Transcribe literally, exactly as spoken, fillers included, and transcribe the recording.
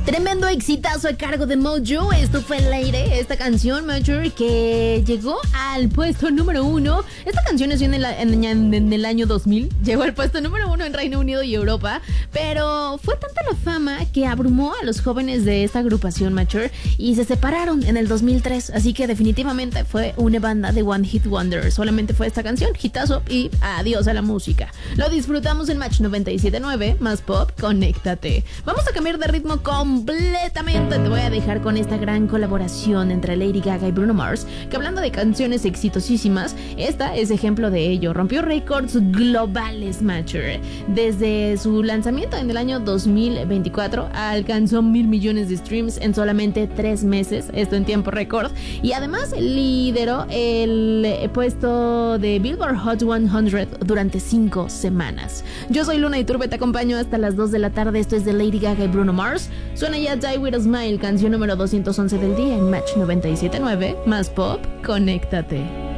Tremendo exitazo a cargo de Mojo. Esto fue Lady, esta canción, Mature, que llegó al puesto número uno. Esta canción nació en el, en, en el año dos mil. Llegó al puesto número uno en Reino Unido y Europa. Pero fue tanta la fama que abrumó a los jóvenes de esta agrupación, Mature, y se separaron en el dos mil tres. Así que definitivamente fue una banda de One Hit Wonder. Solamente fue esta canción, hitazo, y adiós a la música. Lo disfrutamos en Match noventa y siete punto nueve, más pop, conéctate. Vamos a cambiar de ritmo completamente. Te voy a dejar con esta gran colaboración entre Lady Gaga y Bruno Mars, que hablando de canciones exitosísimas, esta es ejemplo de ello. Rompió récords globales, Mature. Desde su lanzamiento en el año dos mil veinticuatro alcanzó mil millones de streams en solamente tres meses, esto en tiempo récord, y además lideró el puesto de Billboard Hot cien durante cinco semanas. Yo soy Luna Iturbe, te acompaño hasta las dos de la tarde. Esto es de Lady Gaga y Bruno Mars. Suena ya Die With A Smile, canción número doscientos once del día en Match noventa y siete punto nueve, más pop, conéctate.